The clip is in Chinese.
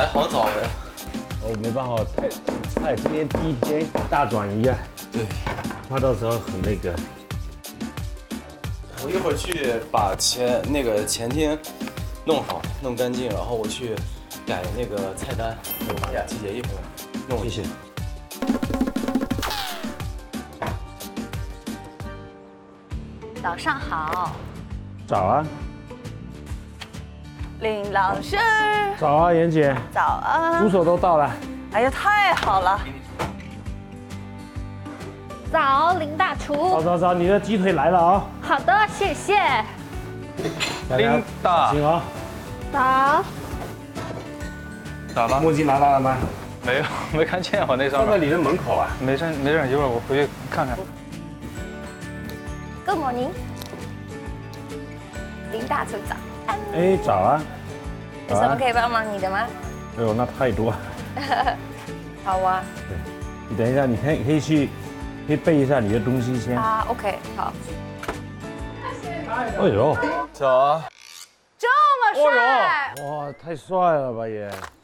来好早呀。 哦，没办法，菜今天第一天大转移啊。 对， 怕到时候很那个。 我一会儿去把前厅弄好、弄干净，然后我去改那个菜单。哎呀，季姐一会儿弄。 谢谢。 早上好， 早啊， 林老师。 早啊，妍姐。 早安。 助手都到了。 哎呀，太好了。 早，林大厨。 早，你的鸡腿来了啊！ 好的，谢谢。 琳达， 行啊。 早。 咋了？ 墨镜拿来了吗？ 没有，没看见我那上面。 放在你的门口啊。 没事，一会儿我回去看看。 Good morning，林大厨早安。 哎，早啊。 有什么可以帮忙你的吗？ 哎呦，那太多。 好啊。 对，你等一下，你可以备一下你的东西先。 啊 ，OK， 好。 哎呦， 早啊。 这么帅！ 哇，太帅了吧也！